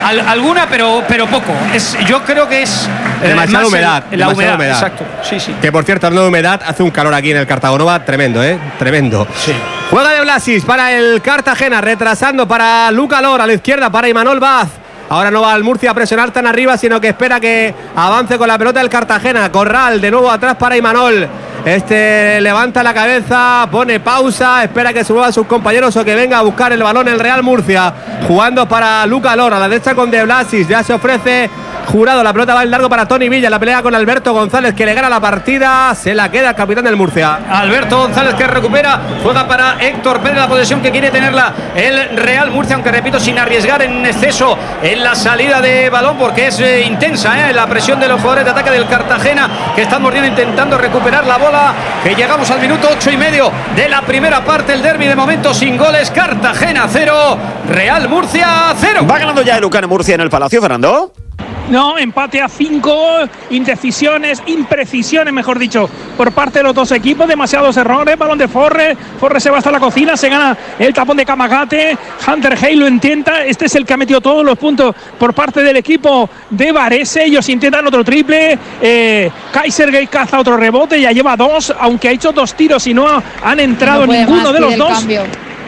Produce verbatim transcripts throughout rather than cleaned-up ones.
Al, alguna, pero, pero poco. Es, yo creo que es eh, demasiada humedad. El, la demasiada humedad, humedad. Exacto. Sí, sí. Que por cierto, hablando de humedad, hace un calor aquí en el Cartagonova tremendo, ¿eh? Tremendo. Sí. Juega de Blasis para el Cartagena, retrasando para Luca Lor, a la izquierda para Imanol Vaz. Ahora no va al Murcia a presionar tan arriba, sino que espera que avance con la pelota del Cartagena. Corral de nuevo atrás para Imanol. Este levanta la cabeza, pone pausa, espera que se muevan sus compañeros o que venga a buscar el balón el Real Murcia. Jugando para Luca Lor, a la derecha con De Blasis. Ya se ofrece Jurado, la pelota va en largo para Tony Villa. La pelea con Alberto González, que le gana la partida. Se la queda el capitán del Murcia. Alberto González, que recupera, juega para Héctor Pérez, la posesión que quiere tenerla el Real Murcia, aunque repito, sin arriesgar en exceso en la salida de balón, porque es eh, intensa eh, la presión de los jugadores de ataque del Cartagena, que están mordiendo intentando recuperar la bola. Que llegamos al minuto ocho y medio de la primera parte. El derbi de momento sin goles. Cartagena cero, Real Murcia cero. Va ganando ya el Lucan Murcia en el Palacio, Fernando. No, empate a cinco, indecisiones, imprecisiones, mejor dicho, por parte de los dos equipos, demasiados errores, balón de Forre, Forre se va hasta la cocina, se gana el tapón de Camagate, Hunter Hay lo intenta, este es el que ha metido todos los puntos por parte del equipo de Varese, ellos intentan otro triple, eh, Kaisergate caza otro rebote, ya lleva dos, aunque ha hecho dos tiros y no han entrado no ninguno más, de los dos. Cambio.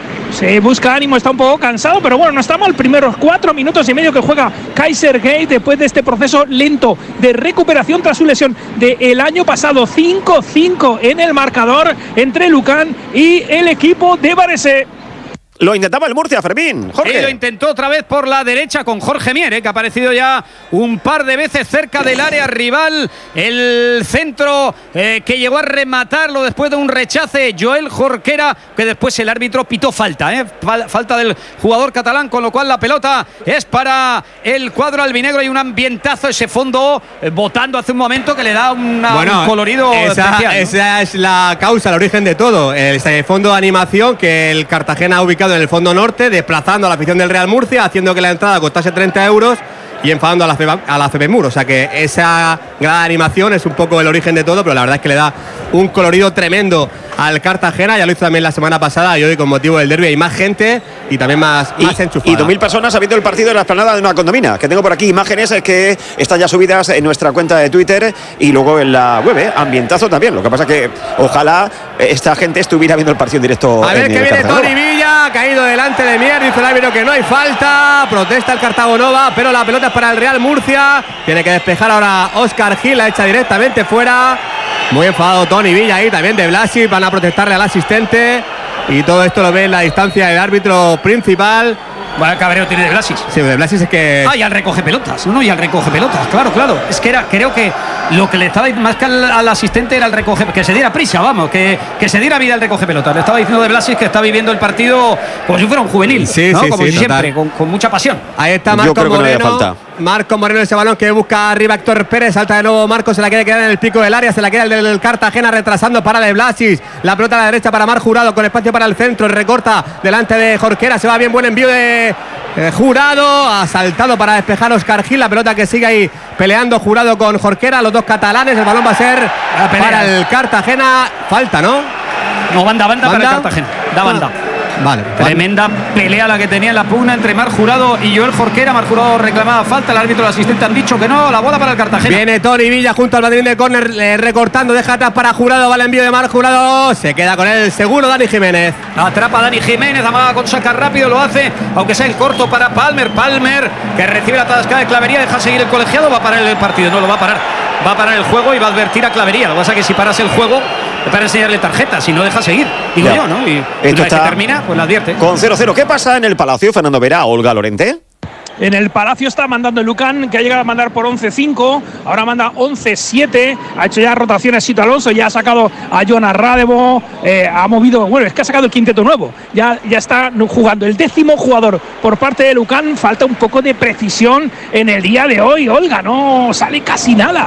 Se busca ánimo, está un poco cansado, pero bueno, no está mal. Primeros cuatro minutos y medio que juega Kaisergate después de este proceso lento de recuperación tras su lesión del año pasado. cinco cinco en el marcador entre Lucan y el equipo de Varese. Lo intentaba el Murcia, Fermín. Jorge. Y lo intentó otra vez por la derecha con Jorge Mier, ¿eh? Que ha aparecido ya un par de veces cerca del área rival. El centro eh, que llegó a rematarlo después de un rechace, Joel Jorquera, que después el árbitro pitó falta, ¿eh? Falta del jugador catalán, con lo cual la pelota es para el cuadro albinegro. Y un ambientazo, ese fondo eh, botando hace un momento, que le da una, bueno, un colorido esa, especial, ¿no? Esa es la causa, el origen de todo. El fondo de animación que el Cartagena ha ubicado en el fondo norte, desplazando a la afición del Real Murcia, haciendo que la entrada costase treinta euros y enfadando a la, a la C P Mur. O sea que esa gran animación es un poco el origen de todo, pero la verdad es que le da un colorido tremendo al Cartagena. Ya lo hizo también la semana pasada, y hoy con motivo del derbi hay más gente y también más, y, más enchufada. Y dos mil personas ha visto el partido en la explanada de una condomina, que tengo por aquí imágenes que están ya subidas en nuestra cuenta de Twitter y luego en la web, ¿eh? Ambientazo también. Lo que pasa que ojalá esta gente estuviera viendo el partido en directo. A ver en que viene Tony Villa, caído delante de Mier, dice el árbitro que no hay falta, protesta el Cartagonova, pero la pelota es para el Real Murcia. Tiene que despejar ahora Óscar Gil, la echa directamente fuera. Muy enfadado Tony Villa ahí, también de Blasi, van a protestarle al asistente. Y todo esto lo ve en la distancia del árbitro principal. Vaya cabreo tiene de Blasis. Sí, de Blasis es que... Ah, y al recoge pelotas. No, no, y al recoge pelotas. Claro, claro. Es que era, creo que lo que le estaba más que al, al asistente era el recoge, que se diera prisa, vamos, que, que se diera vida al recoge pelotas. Le estaba diciendo de Blasis que está viviendo el partido como si fuera un juvenil. Sí, ¿no? sí, como sí, siempre, con, con mucha pasión. Ahí está Marco Moreno. No Marco Moreno, ese balón que busca arriba Héctor Pérez. Salta de nuevo Marco, se la quiere quedar en el pico del área. Se la queda el del Cartagena retrasando para de Blasis. La pelota a la derecha para Mar Jurado, con espacio para el centro. Recorta delante de Jorquera. Se va bien, buen envío de... Eh, Jurado, ha saltado para despejar Óscar Gil, la pelota que sigue ahí peleando Jurado con Jorquera, los dos catalanes, el balón va a ser para el Cartagena, falta, ¿no? No, banda, banda, banda para el Cartagena, da banda. Ah. Vale, tremenda vale. pelea la que tenía en la pugna entre Mar Jurado y Joel Jorquera. Mar Jurado reclamaba falta, el árbitro y el asistente han dicho que no, la bola para el Cartagena. Viene Tony Villa junto al banderín de córner, eh, recortando, deja atrás para Jurado, va el envío de Mar Jurado, se queda con él seguro Dani Jiménez. Atrapa a Dani Jiménez, amaga con sacar rápido, lo hace, aunque sea en corto para Palmer. Palmer, que recibe la tascada de Clavería, deja seguir el colegiado, va a parar el partido, no lo va a parar, va a parar el juego y va a advertir a Clavería. Lo que pasa es que si paras el juego, para enseñarle tarjeta, si no deja seguir, digo ya. yo, ¿no? Y esto una vez que termina, pues la advierte. Con cero cero, ¿qué pasa en el Palacio, Fernando Vera, Olga Lorente? En el Palacio está mandando el Lucan, que ha llegado a mandar por once cinco, ahora manda once siete, ha hecho ya rotaciones Sito Alonso, ya ha sacado a Jonas Radebo, eh, ha movido, bueno, es que ha sacado el quinteto nuevo, ya, ya está jugando el décimo jugador por parte de Lucan. Falta un poco de precisión en el día de hoy, Olga, no sale casi nada.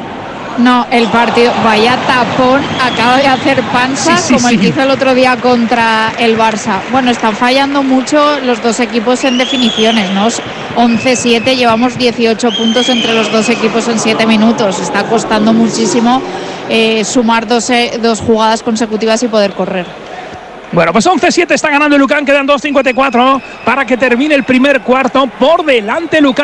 No, el partido, vaya tapón, acaba de hacer Pansa, sí, sí, como sí. el que hizo el otro día contra el Barça. Bueno, están fallando mucho los dos equipos en definiciones, ¿no? once siete, llevamos dieciocho puntos entre los dos equipos en siete minutos. Está costando muchísimo eh, sumar dos, eh, dos jugadas consecutivas y poder correr. Bueno, pues once siete está ganando el Lucan, quedan dos cincuenta y cuatro para que termine el primer cuarto. Por delante Lucan.